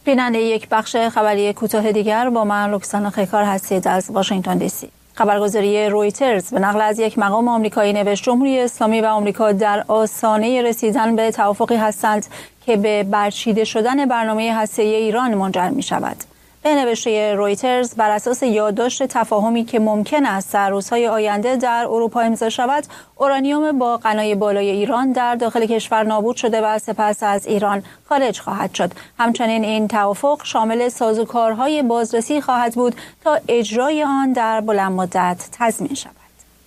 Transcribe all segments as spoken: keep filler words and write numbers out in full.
بیننده یک بخش خبری کوتاه دیگر با من رکسانا خیکار هستید از واشنگتن دی سی. خبرگزاری رویترز به نقل از یک مقام آمریکایی نوشت جمهوری اسلامی و آمریکا در آستانه رسیدن به توافقی هستند که به برچیده شدن برنامه هسته‌ای ایران منجر می شود. به نوشته رویترز بر اساس یادداشت تفاهمی که ممکن است در روزهای آینده در اروپا امضا شود، اورانیوم با غنای بالای ایران در داخل کشور نابود شده و سپس از ایران خارج خواهد شد. همچنین این توافق شامل سازوکارهای بازرسی خواهد بود تا اجرای آن در بلند مدت تضمین شود.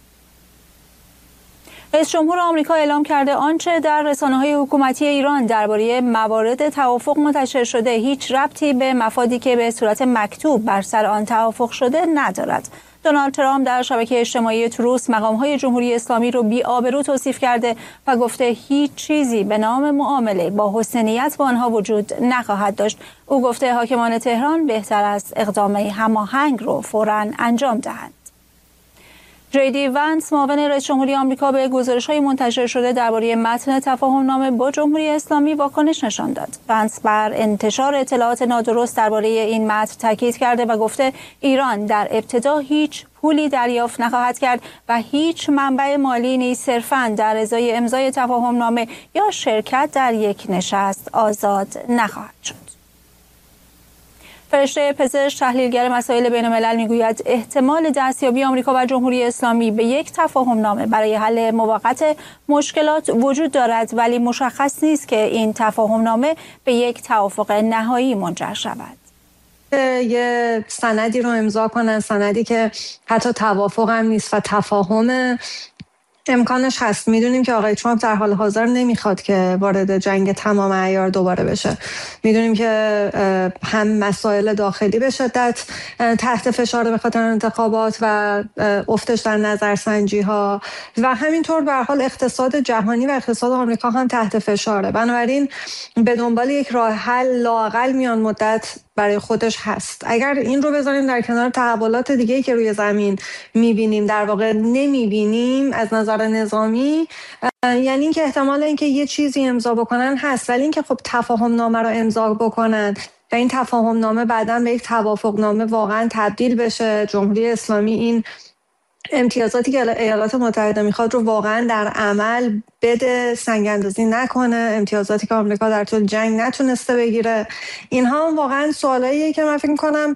رئیس جمهور آمریکا اعلام کرده آنچه در رسانه‌های حکومتی ایران درباره موارد توافق منتشر شده هیچ ربطی به مفادی که به صورت مکتوب بر سر آن توافق شده ندارد. دونالد ترامپ در شبکه اجتماعی تروس مقام‌های جمهوری اسلامی را بی‌آبرو توصیف کرده و گفته هیچ چیزی به نام معامله با حسن نیت با آنها وجود نخواهد داشت. او گفته حاکمان تهران بهتر است اقدام هماهنگ را فوراً انجام دهند. جی وانس معاون رئیس جمهوری آمریکا به گزارش‌های منتشر شده درباره متن تفاهم‌نامه با جمهوری اسلامی واکنش نشان داد. وانس بر انتشار اطلاعات نادرست درباره این متن تاکید کرده و گفته ایران در ابتدا هیچ پولی دریافت نخواهد کرد و هیچ منبع مالی نیز صرفاً در ازای امضای تفاهم‌نامه یا شرکت در یک نشست آزاد نخواهد شد. فرشته پزشک تحلیلگر مسائل بین الملل میگوید احتمال دستیابی آمریکا و جمهوری اسلامی به یک تفاهمنامه برای حل موقت مشکلات وجود دارد، ولی مشخص نیست که این تفاهمنامه به یک توافق نهایی منجر شود. یه سندی رو امضا کنن، سندی که حتی توافق هم نیست و تفاهم امکانش هست. میدونیم که آقای ترامپ در حال حاضر نمیخواد که وارد جنگ تمام عیار دوباره بشه. میدونیم که هم مسائل داخلی به شدت تحت فشار به خاطر انتخابات و افتش در نظرسنجی ها و همینطور به هر حال اقتصاد جهانی و اقتصاد آمریکا هم تحت فشاره. بنابراین به دنبال یک راه حل لااقل میان مدت برای خودش هست. اگر این رو بذاریم در کنار تحولات دیگه‌ای که روی زمین می‌بینیم، در واقع نمی‌بینیم از نظر نظامی، یعنی اینکه احتمال اینکه یه چیزی امضا بکنن هست، ولی اینکه خب تفاهم نامه رو امضا بکنن و این تفاهم نامه بعداً به یک توافق نامه واقعاً تبدیل بشه، جمهوری اسلامی این امتیازاتی که ایالات متحده میخواد رو واقعا در عمل بده، سنگ اندازی نکنه، امتیازاتی که آمریکا در طول جنگ نتونسته بگیره، اینها واقعا سوالاییه که من فکر میکنم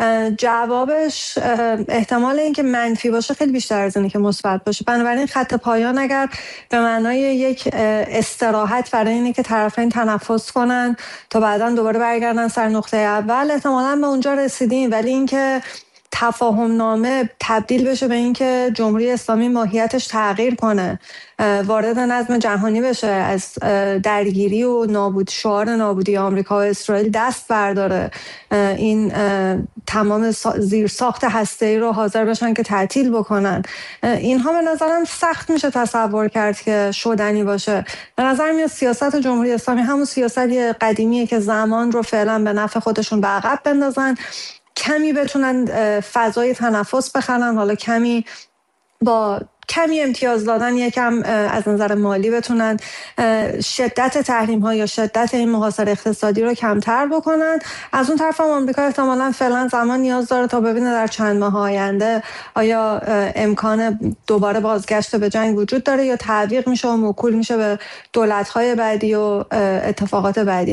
جوابش احتمال اینکه منفی باشه خیلی بیشتر از اینه که مثبت باشه. بنابراین خط پایان اگر به معنای یک استراحت برای اینه که طرفین تنفس کنن تا بعداً دوباره برگردن سر نقطه اول، احتمالاً به اونجا رسیدیم، ولی اینکه تفاهم نامه تبدیل بشه به اینکه جمهوری اسلامی ماهیتش تغییر کنه، وارد نظم جهانی بشه، از درگیری و نابود شعار نابودی آمریکا و اسرائیل دست برداره، این تمام زیر ساخت هسته‌ای رو حاضر بشن که تعطیل بکنن، اینها به نظرم سخت میشه تصور کرد که شدنی باشه. به نظر میاد سیاست جمهوری اسلامی همون سیاستی قدیمیه که زمان رو فعلا به نفع خودشون به عقب بندازن، کمی بتونن فضای تنفس بخرن، حالا کمی با کمی امتیاز دادن یکم از نظر مالی بتونن شدت تحریم ها یا شدت این محاصره اقتصادی رو کمتر بکنن. از اون طرف هم آمریکا احتمالاً فعلا زمان نیاز داره تا ببینه در چند ماه آینده آیا امکان دوباره بازگشت به جنگ وجود داره یا تعویق میشه و موکول میشه به دولت‌های بعدی و اتفاقات بعدی.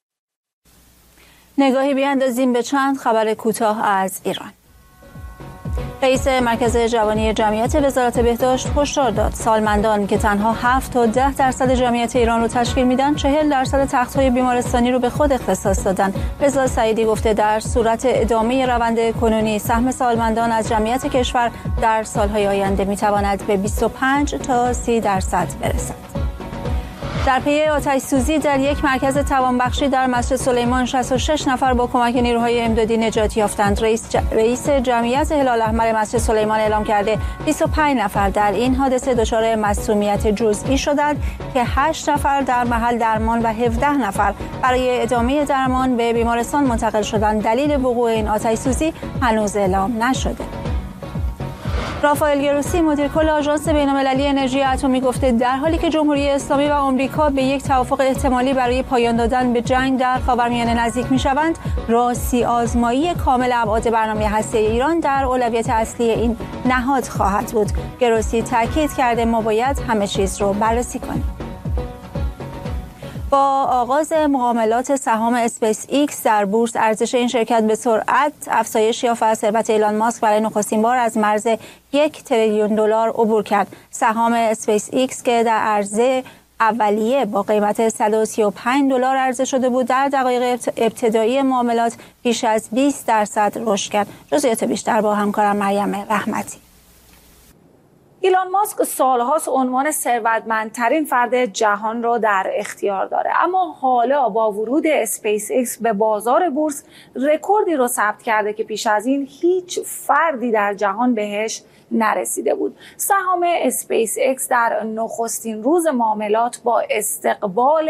نگاهی بیاندازیم به چند خبر کوتاه از ایران. رئیس مرکز جوانی جمعیت وزارت بهداشت هشدار داد سالمندان که تنها هفت تا ده درصد جمعیت ایران رو تشکیل میدن، چهل درصد تخت‌های بیمارستانی رو به خود اختصاص دادن. رضا سعیدی گفته در صورت ادامه روند کنونی سهم سالمندان از جمعیت کشور در سالهای آینده میتواند به بیست و پنج تا سی درصد برسد. در پی آتش سوزی در یک مرکز توانبخشی در مسجد سلیمان شصت و شش نفر با کمک نیروهای امدادی نجات یافتند. رئیس, ج... رئیس جمعیت هلال احمر مسجد سلیمان اعلام کرده بیست و پنج نفر در این حادثه دچار مسمومیت جزئی شدند که هشت نفر در محل درمان و هفده نفر برای ادامه درمان به بیمارستان منتقل شدند. دلیل وقوع این آتش سوزی هنوز اعلام نشده. رافائل گروسی مدیر کل آژانس بین‌المللی انرژی اتمی گفته در حالی که جمهوری اسلامی و آمریکا به یک توافق احتمالی برای پایان دادن به جنگ در خاورمیانه نزدیک می‌شوند، راستی آزمایی کامل ابعاد برنامه هسته‌ای ایران در اولویت اصلی این نهاد خواهد بود. گروسی تاکید کرده ما باید همه چیز رو بررسی کنیم. با آغاز معاملات سهام اسپیس ایکس در بورس، ارزش این شرکت به سرعت افزایش یافت و ثروت ایلان ماسک برای نخستین بار از مرز یک تریلیون دلار عبور کرد. سهام اسپیس ایکس که در عرضه اولیه با قیمت صد و سی و پنج دلار عرضه شده بود، در دقایق ابتدایی معاملات بیش از بیست درصد رشد کرد. جزئیات بیشتر با همکارم مریم رحمتی. ایلان ماسک سالهاست عنوان ثروتمندترین فرد جهان را در اختیار داره، اما حالا با ورود اسپیس ایکس به بازار بورس رکوردی رو ثبت کرده که پیش از این هیچ فردی در جهان بهش نرسیده بود. سهام اسپیس ایکس در نخستین روز معاملات با استقبال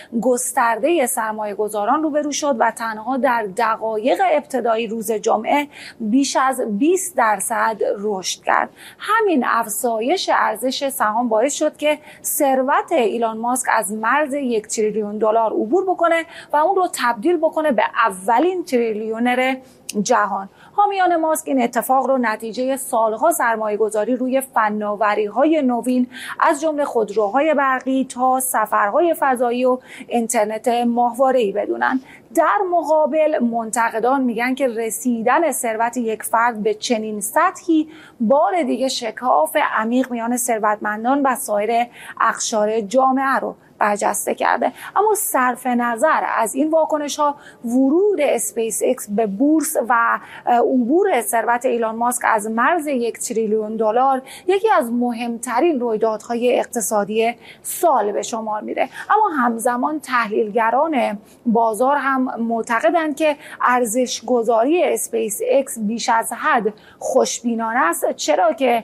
گسترده سرمایه‌گذاران روبرو شد و تنها در دقایق ابتدایی روز جمعه بیش از بیست درصد رشد کرد. همین افزایش ارزش سهام باعث شد که ثروت ایلان ماسک از مرز یک تریلیون دلار عبور بکنه و اون رو تبدیل بکنه به اولین تریلیونر جهان. حامیان ماسک این اتفاق رو نتیجه سالها سرمایه‌گذاری روی فناوری‌های نوین از جمله خودروهای برقی تا سفرهای فضایی و اینترنت ماهواره‌ای بدونن. در مقابل منتقدان میگن که رسیدن ثروت یک فرد به چنین سطحی بار دیگه شکاف عمیق میان ثروتمندان و سایر اقشار جامعه رو برجسته کرده. اما صرف نظر از این واکنش ها، ورود اسپیس ایکس به بورس و عبور ثروت ایلان ماسک از مرز یک تریلیون دلار یکی از مهمترین رویدادهای اقتصادی سال به شمار میره. اما همزمان تحلیلگران بازار هم معتقدند که ارزش گذاری اسپیس ایکس بیش از حد خوشبینانه است، چرا که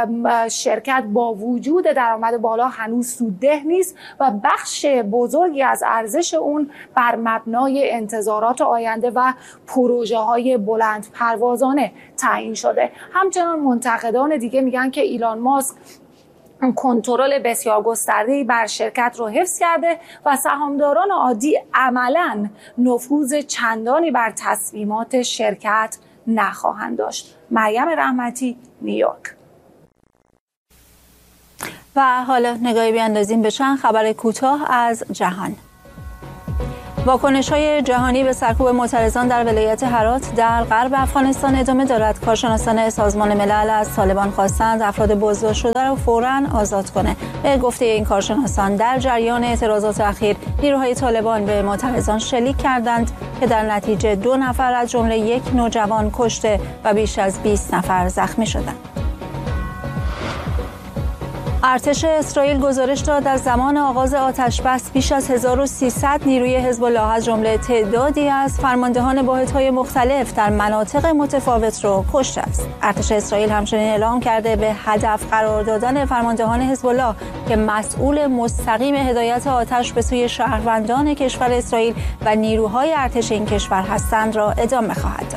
شرکت با وجود درآمد بالا هنوز سودده نیست و بخش بزرگی از ارزش اون بر مبنای انتظارات آینده و پروژه های بلند پروازانه تعیین شده. همچنان منتقدان دیگه میگن که ایلان ماسک کنترل بسیار گسترده‌ای بر شرکت رو حفظ کرده و سهامداران عادی عملاً نفوذ چندانی بر تصمیمات شرکت نخواهند داشت. مریم رحمتی، نیویورک. و حالا نگاهی بیاندازیم به چند خبر کوتاه از جهان. واکنش‌های جهانی به سرکوب معترضان در ولایت هرات در غرب افغانستان ادامه دارد. کارشناسان سازمان ملل از طالبان خواستند افراد بازداشت شده را فوراً آزاد کنه. به گفته این کارشناسان در جریان اعتراضات اخیر نیروهای طالبان به معترضان شلیک کردند که در نتیجه دو نفر از جمله یک نوجوان کشته و بیش از بیست نفر زخمی شدند. ارتش اسرائیل گزارش داد از زمان آغاز آتش‌بس بیش از هزار و سیصد نیروی حزب الله از جمله تعدادی از فرماندهان واحدهای مختلف در مناطق متفاوت را کشته است. ارتش اسرائیل همچنین اعلام کرده به هدف قرار دادن فرماندهان حزب الله که مسئول مستقیم هدایت آتش به سوی شهروندان کشور اسرائیل و نیروهای ارتش این کشور هستند را ادامه خواهد.